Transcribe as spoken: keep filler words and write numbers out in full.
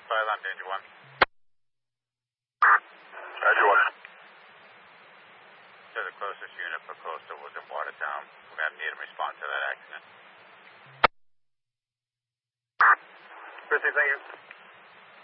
five on danger one. Danger one. To the closest unit for coastal was in Watertown. We're going to need them to respond to that accident. Chrissy, thank you.